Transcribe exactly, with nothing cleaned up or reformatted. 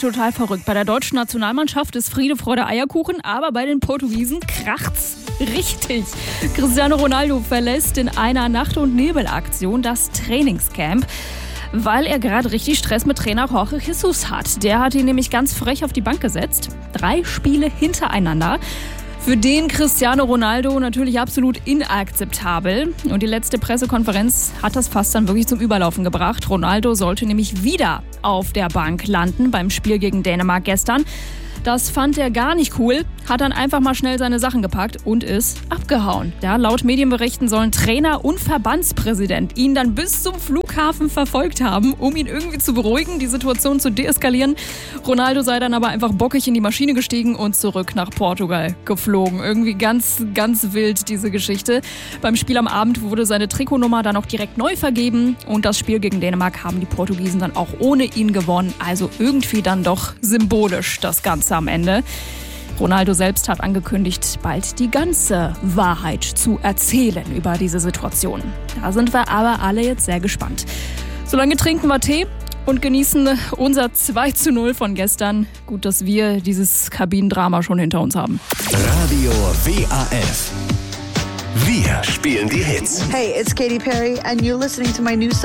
total verrückt. Bei der deutschen Nationalmannschaft ist Friede, Freude, Eierkuchen, aber bei den Portugiesen kracht's richtig. Cristiano Ronaldo verlässt in einer Nacht- und Nebelaktion das Trainingscamp, weil er gerade richtig Stress mit Trainer Jorge Jesus hat. Der hat ihn nämlich ganz frech auf die Bank gesetzt. Drei Spiele hintereinander. Für den Cristiano Ronaldo natürlich absolut inakzeptabel. Und die letzte Pressekonferenz hat das fast dann wirklich zum Überlaufen gebracht. Ronaldo sollte nämlich wieder auf der Bank landen beim Spiel gegen Dänemark gestern. Das fand er gar nicht cool, hat dann einfach mal schnell seine Sachen gepackt und ist abgehauen. Ja, laut Medienberichten sollen Trainer und Verbandspräsident ihn dann bis zum Flughafen verfolgt haben, um ihn irgendwie zu beruhigen, die Situation zu deeskalieren. Ronaldo sei dann aber einfach bockig in die Maschine gestiegen und zurück nach Portugal geflogen. Irgendwie ganz, ganz wild, diese Geschichte. Beim Spiel am Abend wurde seine Trikotnummer dann auch direkt neu vergeben und das Spiel gegen Dänemark haben die Portugiesen dann auch ohne ihn gewonnen. Also irgendwie dann doch symbolisch das Ganze am Ende. Ronaldo selbst hat angekündigt, bald die ganze Wahrheit zu erzählen über diese Situation. Da sind wir aber alle jetzt sehr gespannt. Solange trinken wir Tee und genießen unser zwei zu null von gestern. Gut, dass wir dieses Kabinendrama schon hinter uns haben. Radio W A F. Wir spielen die Hits. Hey, it's Katy Perry and you're listening to my new song.